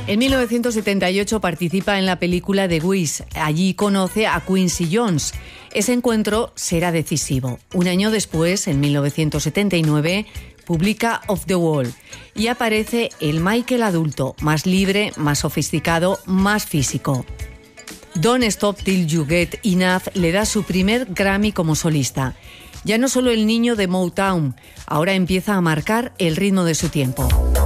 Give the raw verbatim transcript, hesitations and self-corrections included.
En mil novecientos setenta y ocho participa en la película The Wiz. Allí conoce a Quincy Jones. Ese encuentro será decisivo. Un año después, en mil novecientos setenta y nueve, publica Off the Wall y aparece el Michael adulto, más libre, más sofisticado, más físico. Don't Stop Till You Get Enough le da su primer Grammy como solista. Ya no solo el niño de Motown, ahora empieza a marcar el ritmo de su tiempo.